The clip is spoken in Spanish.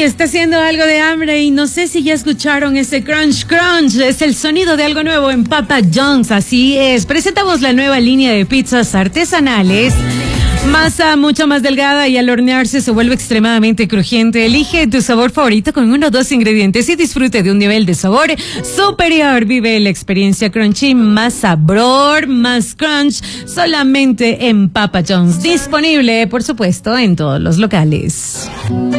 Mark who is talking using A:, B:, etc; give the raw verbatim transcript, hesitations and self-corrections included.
A: Ay, está haciendo algo de hambre y no sé si ya escucharon ese crunch crunch. Es el sonido de algo nuevo en Papa John's. Así es. Presentamos la nueva línea de pizzas artesanales. Masa mucho más delgada y al hornearse se vuelve extremadamente crujiente. Elige tu sabor favorito con uno o dos ingredientes y disfrute de un nivel de sabor superior. Vive la experiencia crunchy más sabor, más crunch, solamente en Papa John's. Disponible, por supuesto, en todos los locales.